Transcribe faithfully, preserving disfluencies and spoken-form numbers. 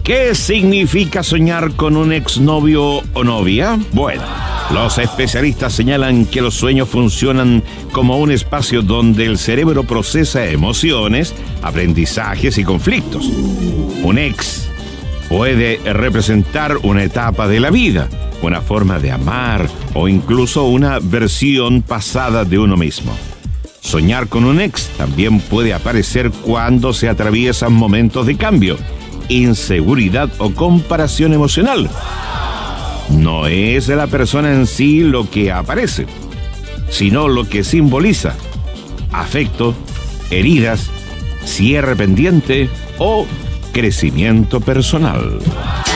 ¿Qué significa soñar con un exnovio o novia? Bueno, los especialistas señalan que los sueños funcionan como un espacio donde el cerebro procesa emociones, aprendizajes y conflictos. Un ex puede representar una etapa de la vida, una forma de amar o incluso una versión pasada de uno mismo. Soñar con un ex también puede aparecer cuando se atraviesan momentos de cambio, inseguridad o comparación emocional. No es la persona en sí lo que aparece, sino lo que simboliza: afecto, heridas, cierre pendiente o crecimiento personal.